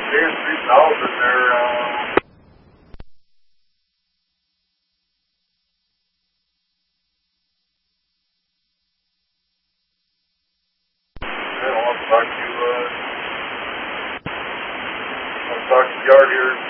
paying 3,000 there. I'll talk to the yard here.